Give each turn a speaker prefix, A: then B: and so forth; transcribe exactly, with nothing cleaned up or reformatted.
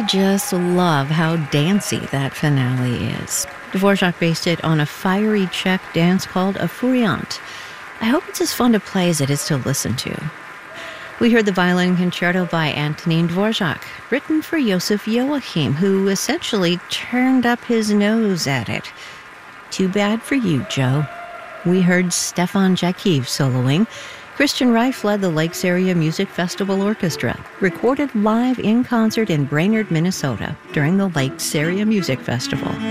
A: I just love how dancey that finale is. Dvorak based it on a fiery Czech dance called a furiant. I hope it's as fun to play as it is to listen to. We heard the violin concerto by Antonín Dvorak, written for Josef Joachim, who essentially turned up his nose at it. Too bad for you, Joe. We heard Stefan Jakiv soloing. Christian Reif led the Lakes Area Music Festival Orchestra, recorded live in concert in Brainerd, Minnesota during the Lakes Area Music Festival.